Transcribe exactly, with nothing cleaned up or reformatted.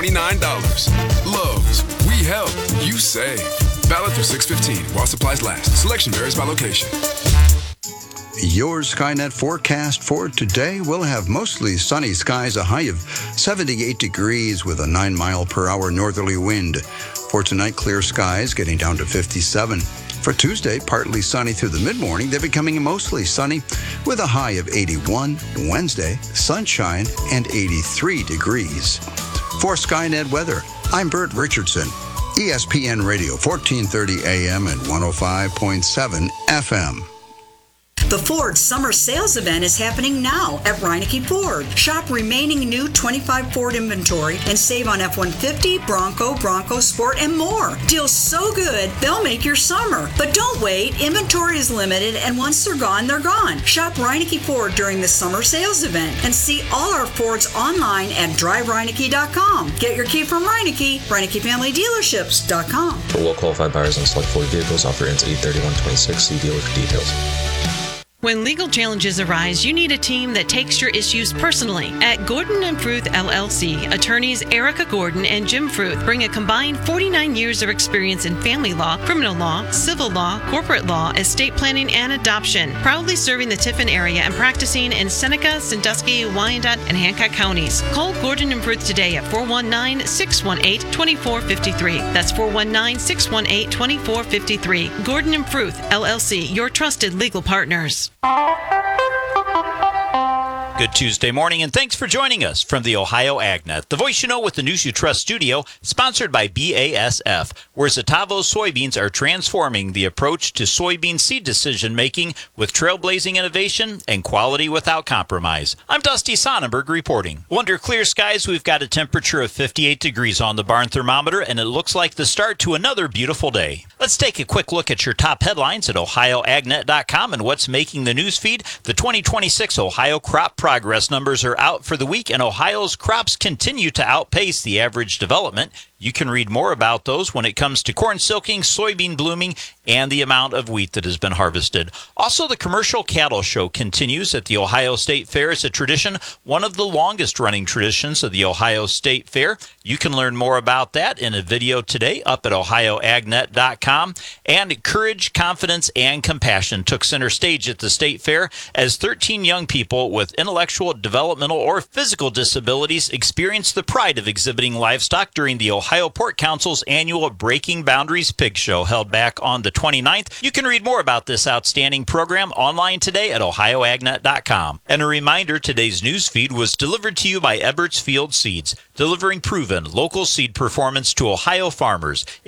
twenty-nine dollars. Lowe's, we help, you save. Valid through six fifteen while supplies last. Selection varies by location. Your Skynet forecast for today will have mostly sunny skies, a high of seventy-eight degrees with a nine mile per hour northerly wind. For tonight, clear skies getting down to fifty-seven. For Tuesday, partly sunny through the mid-morning, then becoming mostly sunny with a high of eighty-one. Wednesday, sunshine and eighty-three degrees. For Skynet weather, I'm Bert Richardson, E S P N Radio, fourteen thirty A M and one oh five point seven F M. The Ford Summer Sales Event is happening now at Reineke Ford. Shop remaining new twenty-five Ford inventory and save on F one fifty, Bronco, Bronco Sport, and more. Deals so good, they'll make your summer. But don't wait. Inventory is limited, and once they're gone, they're gone. Shop Reineke Ford during the Summer Sales Event and see all our Fords online at drive reineke dot com. Get your key from Reineke, reineke family dealerships dot com. For well-qualified buyers on select Ford vehicles, offer ends eight thirty-one twenty-six. See dealer for details. When legal challenges arise, you need a team that takes your issues personally. At Gordon and Fruth L L C, attorneys Erica Gordon and Jim Fruth bring a combined forty-nine years of experience in family law, criminal law, civil law, corporate law, estate planning, and adoption. Proudly serving the Tiffin area and practicing in Seneca, Sandusky, Wyandotte, and Hancock counties. Call Gordon and Fruth today at four one nine, six one eight, two four five three. That's four one nine, six one eight, two four five three. Gordon and Fruth L L C, your trusted legal partners. Good Tuesday morning, and thanks for joining us from the Ohio AgNet, the voice you know with the news you trust studio, sponsored by B A S F, where Zetavo soybeans are transforming the approach to soybean seed decision-making with trailblazing innovation and quality without compromise. I'm Dusty Sonnenberg reporting. Well, under clear skies, we've got a temperature of fifty-eight degrees on the barn thermometer, and it looks like the start to another beautiful day. Let's take a quick look at your top headlines at ohio agnet dot com and what's making the news feed. The twenty twenty-six Ohio crop progress numbers are out for the week, and Ohio's crops continue to outpace the average development. You can read more about those when it comes to corn silking, soybean blooming, and the amount of wheat that has been harvested. Also, the commercial cattle show continues at the Ohio State Fair. It's a tradition, one of the longest running traditions of the Ohio State Fair. You can learn more about that in a video today up at ohio agnet dot com. And courage, confidence, and compassion took center stage at the State Fair as thirteen young people with intellectual, developmental, or physical disabilities experienced the pride of exhibiting livestock during the Ohio Pork Council's annual Breaking Boundaries Pig Show held back on the twenty-ninth. You can read more about this outstanding program online today at ohio agnet dot com. And a reminder, today's news feed was delivered to you by Eberts Field Seeds, delivering proven local seed performance to Ohio farmers.